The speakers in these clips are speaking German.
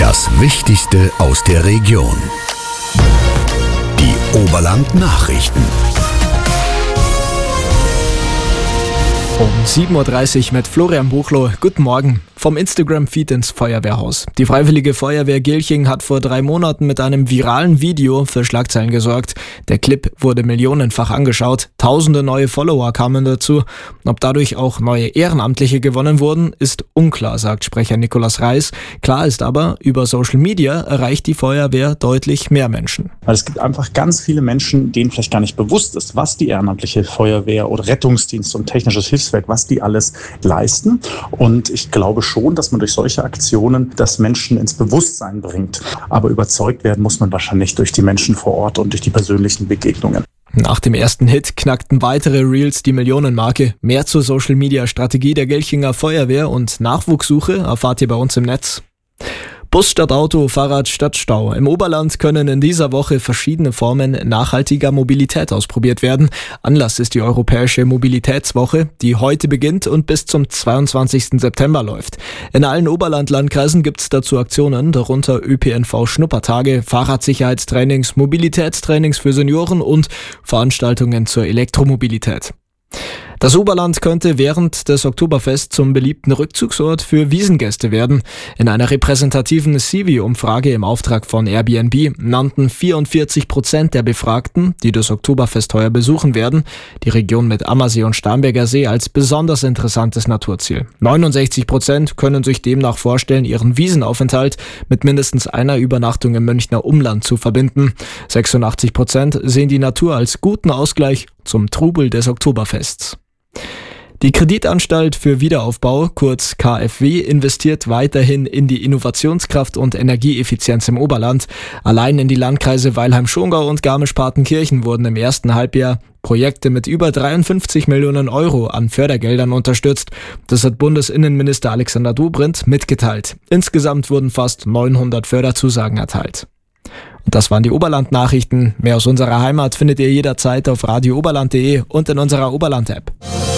Das Wichtigste aus der Region. Die Oberland-Nachrichten. Um 7.30 Uhr mit Florian Buchloh. Guten Morgen. Vom Instagram-Feed ins Feuerwehrhaus. Die Freiwillige Feuerwehr Gilching hat vor 3 Monaten mit einem viralen Video für Schlagzeilen gesorgt. Der Clip wurde millionenfach angeschaut. Tausende neue Follower kamen dazu. Ob dadurch auch neue Ehrenamtliche gewonnen wurden, ist unklar, sagt Sprecher Nikolaus Reis. Klar ist aber, über Social Media erreicht die Feuerwehr deutlich mehr Menschen. Weil es gibt einfach ganz viele Menschen, denen vielleicht gar nicht bewusst ist, was die ehrenamtliche Feuerwehr oder Rettungsdienst und technisches Hilfswerk, was die alles leisten. Und ich glaube schon, dass man durch solche Aktionen das Menschen ins Bewusstsein bringt. Aber überzeugt werden muss man wahrscheinlich durch die Menschen vor Ort und durch die persönlichen Begegnungen. Nach dem ersten Hit knackten weitere Reels die Millionenmarke. Mehr zur Social-Media-Strategie der Gilchinger Feuerwehr und Nachwuchssuche erfahrt ihr bei uns im Netz. Bus statt Auto, Fahrrad statt Stau. Im Oberland können in dieser Woche verschiedene Formen nachhaltiger Mobilität ausprobiert werden. Anlass ist die Europäische Mobilitätswoche, die heute beginnt und bis zum 22. September läuft. In allen Oberland-Landkreisen gibt es dazu Aktionen, darunter ÖPNV-Schnuppertage, Fahrradsicherheitstrainings, Mobilitätstrainings für Senioren und Veranstaltungen zur Elektromobilität. Das Oberland könnte während des Oktoberfests zum beliebten Rückzugsort für Wiesngäste werden. In einer repräsentativen CV-Umfrage im Auftrag von Airbnb nannten 44% der Befragten, die das Oktoberfest heuer besuchen werden, die Region mit Ammersee und Starnberger See als besonders interessantes Naturziel. 69% können sich demnach vorstellen, ihren Wiesenaufenthalt mit mindestens einer Übernachtung im Münchner Umland zu verbinden. 86% sehen die Natur als guten Ausgleich zum Trubel des Oktoberfests. Die Kreditanstalt für Wiederaufbau, kurz KfW, investiert weiterhin in die Innovationskraft und Energieeffizienz im Oberland. Allein in die Landkreise Weilheim-Schongau und Garmisch-Partenkirchen wurden im ersten Halbjahr Projekte mit über 53 Millionen Euro an Fördergeldern unterstützt. Das hat Bundesinnenminister Alexander Dobrindt mitgeteilt. Insgesamt wurden fast 900 Förderzusagen erteilt. Und das waren die Oberland-Nachrichten. Mehr aus unserer Heimat findet ihr jederzeit auf radiooberland.de und in unserer Oberland-App.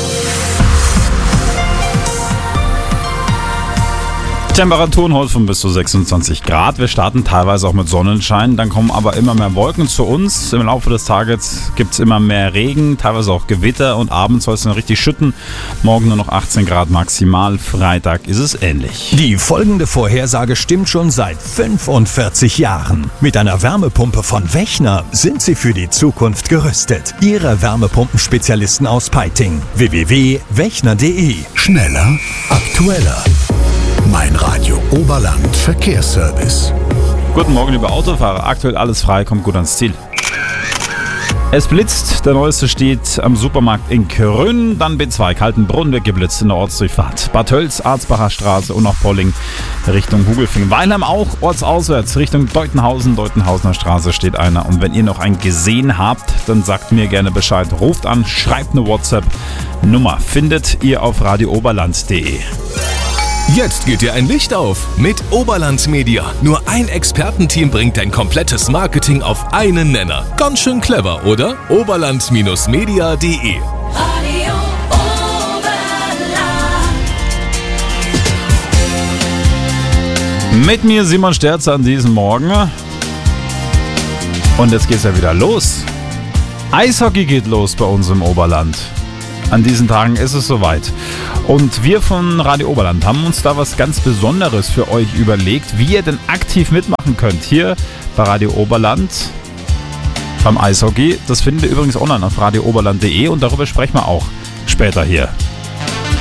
Temperaturen heute von bis zu 26 Grad. Wir starten teilweise auch mit Sonnenschein, dann kommen aber immer mehr Wolken zu uns. Im Laufe des Tages gibt es immer mehr Regen, teilweise auch Gewitter und abends soll es dann richtig schütten. Morgen nur noch 18 Grad maximal, Freitag ist es ähnlich. Die folgende Vorhersage stimmt schon seit 45 Jahren. Mit einer Wärmepumpe von Wechner sind Sie für die Zukunft gerüstet. Ihre Wärmepumpenspezialisten aus Peiting. www.wechner.de. Schneller, aktueller. Mein Radio Oberland Verkehrsservice. Guten Morgen, liebe Autofahrer. Aktuell alles frei, kommt gut ans Ziel. Es blitzt, der neueste steht am Supermarkt in Krönn, dann B2 Kaltenbrunn wird geblitzt in der Ortsdurchfahrt. Bad Tölz, Arzbacher Straße und auch Polling Richtung Hugelfingen. Weilheim auch ortsauswärts Richtung Deutenhausener Straße steht einer. Und wenn ihr noch einen gesehen habt, dann sagt mir gerne Bescheid. Ruft an, schreibt eine WhatsApp-Nummer. Findet ihr auf radiooberland.de. Jetzt geht dir ein Licht auf mit Oberland Media. Nur ein Expertenteam bringt dein komplettes Marketing auf einen Nenner. Ganz schön clever, oder? Oberland-media.de. Mit mir Simon Sterzer an diesem Morgen. Und jetzt geht's ja wieder los. Eishockey geht los bei uns im Oberland. An diesen Tagen ist es soweit. Und wir von Radio Oberland haben uns da was ganz Besonderes für euch überlegt, wie ihr denn aktiv mitmachen könnt. Hier bei Radio Oberland beim Eishockey. Das findet ihr übrigens online auf radiooberland.de und darüber sprechen wir auch später hier.